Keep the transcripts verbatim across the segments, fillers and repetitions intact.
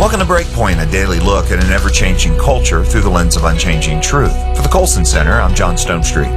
Welcome to Breakpoint, a daily look at an ever-changing culture through the lens of unchanging truth. For the Colson Center, I'm John Stonestreet.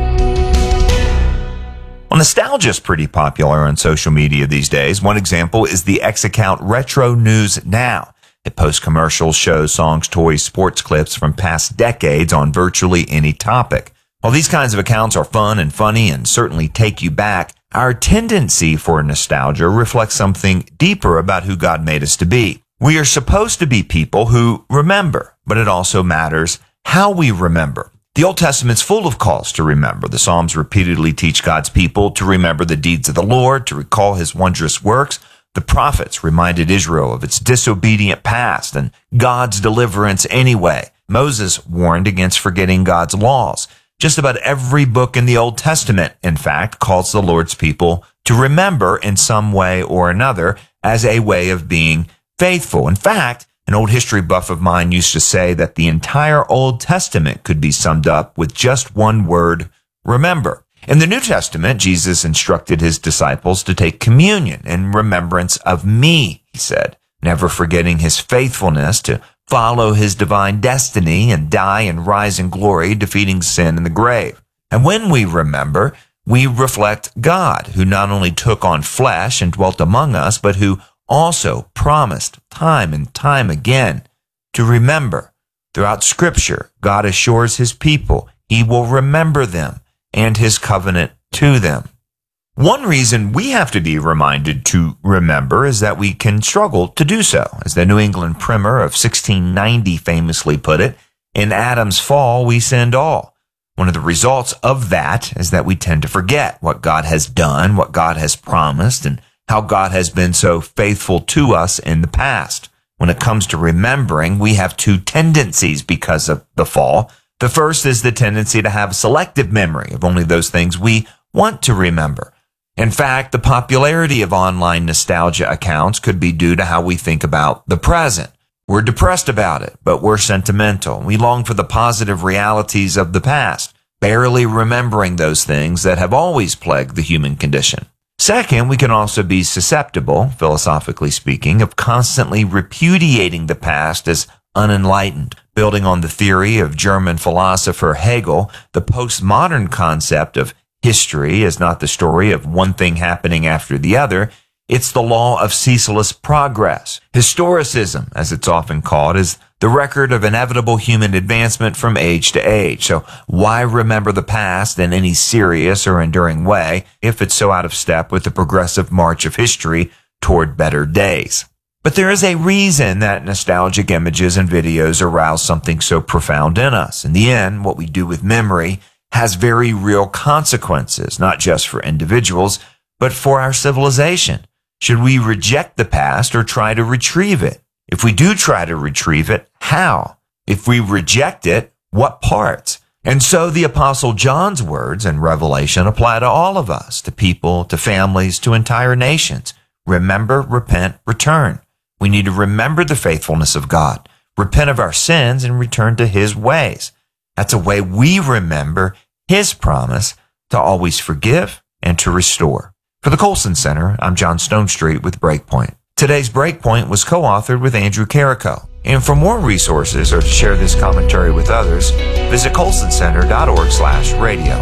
Well, nostalgia is pretty popular on social media these days. One example is the X account Retro News Now. It posts commercials, shows, songs, toys, sports clips from past decades on virtually any topic. While these kinds of accounts are fun and funny and certainly take you back, our tendency for nostalgia reflects something deeper about who God made us to be. We are supposed to be people who remember, but it also matters how we remember. The Old Testament's full of calls to remember. The Psalms repeatedly teach God's people to remember the deeds of the Lord, to recall his wondrous works. The prophets reminded Israel of its disobedient past and God's deliverance anyway. Moses warned against forgetting God's laws. Just about every book in the Old Testament, in fact, calls the Lord's people to remember in some way or another as a way of being faithful. In fact, an old history buff of mine used to say that the entire Old Testament could be summed up with just one word: remember. In the New Testament, Jesus instructed his disciples to take communion in remembrance of me, he said, never forgetting his faithfulness to follow his divine destiny and die and rise in glory, defeating sin in the grave. And when we remember, we reflect God, who not only took on flesh and dwelt among us, but who also promised time and time again to remember. Throughout Scripture, God assures his people he will remember them and his covenant to them. One reason we have to be reminded to remember is that we can struggle to do so. As the New England Primer of sixteen ninety famously put it, in Adam's fall we sinned all. One of the results of that is that we tend to forget what God has done, what God has promised, and how God has been so faithful to us in the past. When it comes to remembering, we have two tendencies because of the fall. The first is the tendency to have selective memory of only those things we want to remember. In fact, the popularity of online nostalgia accounts could be due to how we think about the present. We're depressed about it, but we're sentimental. We long for the positive realities of the past, barely remembering those things that have always plagued the human condition. Second, we can also be susceptible, philosophically speaking, of constantly repudiating the past as unenlightened. Building on the theory of German philosopher Hegel, the postmodern concept of history is not the story of one thing happening after the other. It's the law of ceaseless progress. Historicism, as it's often called, is the record of inevitable human advancement from age to age. So why remember the past in any serious or enduring way if it's so out of step with the progressive march of history toward better days? But there is a reason that nostalgic images and videos arouse something so profound in us. In the end, what we do with memory has very real consequences, not just for individuals, but for our civilization. Should we reject the past or try to retrieve it? If we do try to retrieve it, how? If we reject it, what parts? And so the Apostle John's words in Revelation apply to all of us, to people, to families, to entire nations. Remember, repent, return. We need to remember the faithfulness of God, repent of our sins, and return to his ways. That's a way we remember his promise to always forgive and to restore. For the Colson Center, I'm John Stonestreet with Breakpoint. Today's Breakpoint was co-authored with Andrew Carrico. And for more resources or to share this commentary with others, visit colson center dot org slash radio.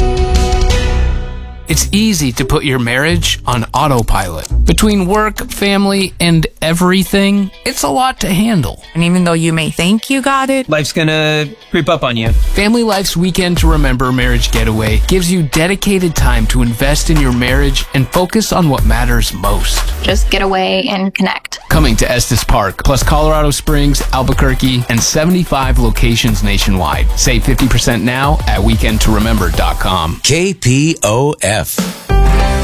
It's easy to put your marriage on autopilot. Between work, family, and everything, it's a lot to handle. And even though you may think you got it, life's gonna creep up on you. Family Life's Weekend to Remember Marriage Getaway gives you dedicated time to invest in your marriage and focus on what matters most. Just get away and connect. Coming to Estes Park, plus Colorado Springs, Albuquerque, and seventy-five locations nationwide. Save fifty percent now at weekend to remember dot com. K P O F